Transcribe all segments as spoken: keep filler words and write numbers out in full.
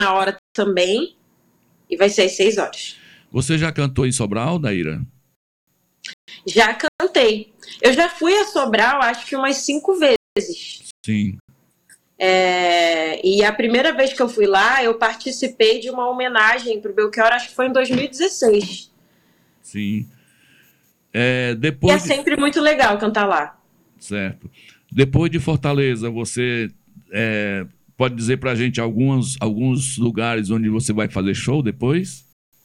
na hora também. E vai ser às seis horas. Você já cantou em Sobral, Daíra? Já cantei. Eu já fui a Sobral, acho que umas cinco vezes. Sim. É, e a primeira vez que eu fui lá, eu participei de uma homenagem para o Belchior, acho que foi em dois mil e dezesseis. Sim. É, depois e é sempre de... muito legal cantar lá. Certo. Depois de Fortaleza, você é, pode dizer para a gente alguns, alguns lugares onde você vai fazer show depois?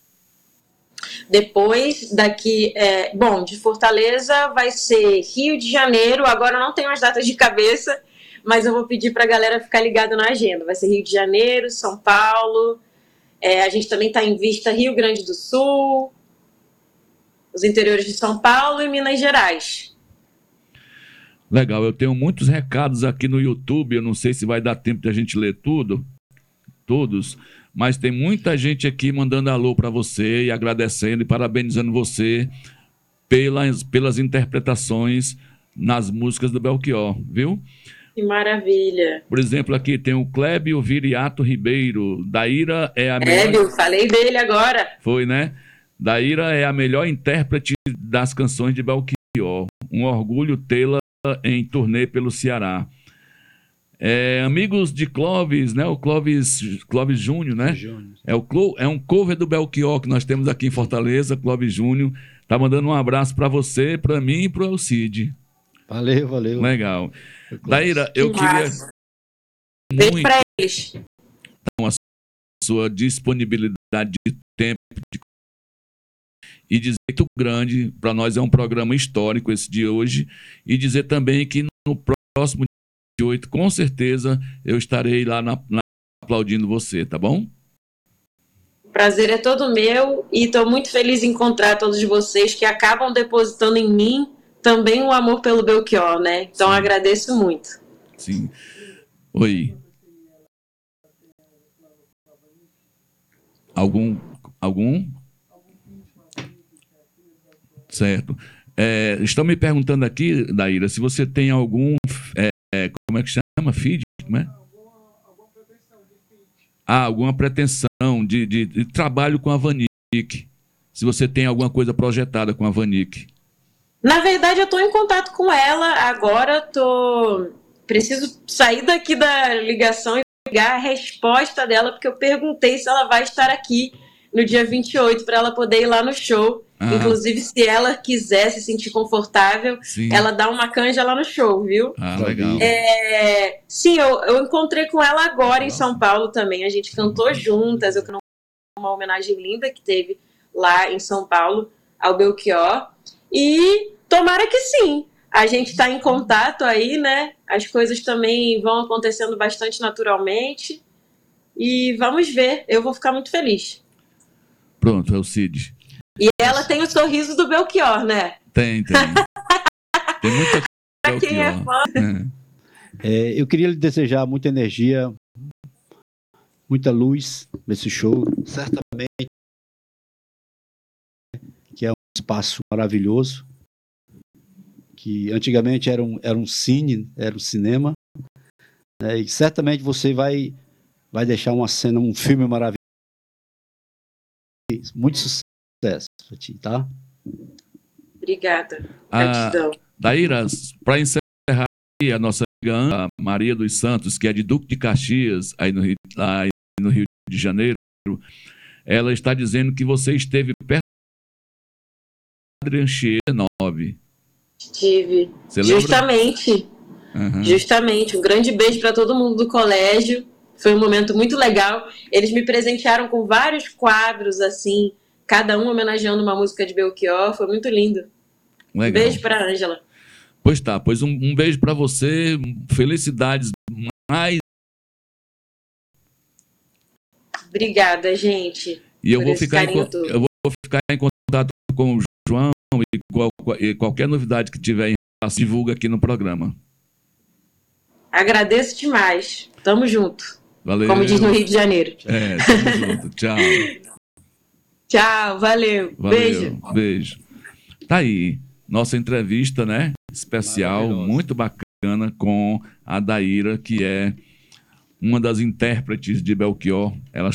Depois daqui, é, bom, de Fortaleza vai ser Rio de Janeiro, agora eu não tenho as datas de cabeça, mas eu vou pedir para a galera ficar ligada na agenda. Vai ser Rio de Janeiro, São Paulo, é, a gente também está em vista Rio Grande do Sul, os interiores de São Paulo e Minas Gerais. Legal, eu tenho muitos recados aqui no YouTube, eu não sei se vai dar tempo de a gente ler tudo, todos, mas tem muita gente aqui mandando alô para você e agradecendo e parabenizando você pelas, pelas interpretações nas músicas do Belchior, viu? Que maravilha. Por exemplo, aqui tem o Clébio Viriato Ribeiro. Daíra é a melhor... Clébio, falei dele agora. Foi, né? Daíra é a melhor intérprete das canções de Belchior. Um orgulho tê-la em turnê pelo Ceará. É, amigos de Clóvis, né? O Clóvis, Clóvis Júnior, né? Júnior. É, o, é um cover do Belchior que nós temos aqui em Fortaleza, Clóvis Júnior. Tá mandando um abraço para você, para mim e para o Elcide. Valeu, valeu. Legal. Daíra, eu que queria massa. Muito para eles. a sua disponibilidade de tempo de... e dizer que muito grande, para nós é um programa histórico esse de hoje, e dizer também que no próximo dia oito, com certeza, eu estarei lá na, na, aplaudindo você, tá bom? O prazer é todo meu e estou muito feliz em encontrar todos vocês que acabam depositando em mim também o amor pelo Belchior, né? Então, sim, agradeço muito. Sim. Oi. Algum... Algum? Certo. É, estão me perguntando aqui, Daíra, se você tem algum... É, como é que chama? Feed? Como é? Ah, alguma pretensão de, de, de trabalho com a Vanik. Se você tem alguma coisa projetada com a Vanik. Na verdade, eu estou em contato com ela agora. Tô... Preciso sair daqui da ligação e pegar a resposta dela, porque eu perguntei se ela vai estar aqui no dia vinte e oito para ela poder ir lá no show. Ah. Inclusive, se ela quiser se sentir confortável, sim, ela dá uma canja lá no show, viu? Ah, legal. É... Sim, eu, eu encontrei com ela agora em São Paulo também. A gente cantou juntas. Eu cantou uma homenagem linda que teve lá em São Paulo ao Belchior. E tomara que sim. A gente está em contato aí, né? As coisas também vão acontecendo bastante naturalmente. E vamos ver. Eu vou ficar muito feliz. Pronto, é o Cid. E ela tem o sorriso do Belchior, né? Tem, tem. Tem muita pra quem é fã. É. É, eu queria lhe desejar muita energia, muita luz nesse show. Certamente que é um espaço maravilhoso, que antigamente era um, era um cine, era um cinema, né? E certamente você vai, vai deixar uma cena, um filme maravilhoso. Muito sucesso para ti, tá? Obrigada. Ah, Daíra, para encerrar aqui, a nossa amiga a Maria dos Santos, que é de Duque de Caxias, aí no, Rio, aí no Rio de Janeiro, ela está dizendo que você esteve perto de Adrian nove. Estive. Justamente. Uhum. Justamente. Um grande beijo para todo mundo do colégio. Foi um momento muito legal. Eles me presentearam com vários quadros, assim, cada um homenageando uma música de Belchior. Foi muito lindo. Legal. Um beijo para a Ângela. Pois tá, pois um, um beijo para você. Felicidades mais. Obrigada, gente. E eu vou, ficar em, eu vou ficar em contato com o João e, qual, e qualquer novidade que tiver, divulga aqui no programa. Agradeço demais. Tamo junto. Valeu. Como diz no Rio de Janeiro. É, tamo junto. Tchau. Tchau, valeu. valeu. Beijo. Beijo. Tá aí, nossa entrevista, né? Especial, muito bacana com a Daíra, que é uma das intérpretes de Belchior, ela